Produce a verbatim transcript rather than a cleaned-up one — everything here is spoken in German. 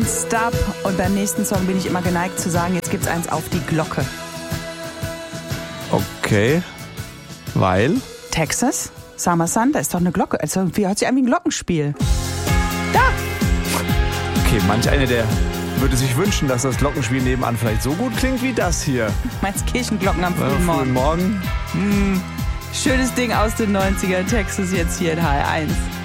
Don't Stop. Und beim nächsten Song bin ich immer geneigt zu sagen, jetzt gibt's eins auf die Glocke. Okay. Weil? Texas? Summer Sun, da ist doch eine Glocke. Also, wie hört sich an wie ein Glockenspiel. Da! Okay, manch einer, der würde sich wünschen, dass das Glockenspiel nebenan vielleicht so gut klingt wie das hier. Meinst Kirchenglocken am frühen Morgen? Morgen. Hm. Schönes Ding aus den neunzigern. Texas jetzt hier in H R eins.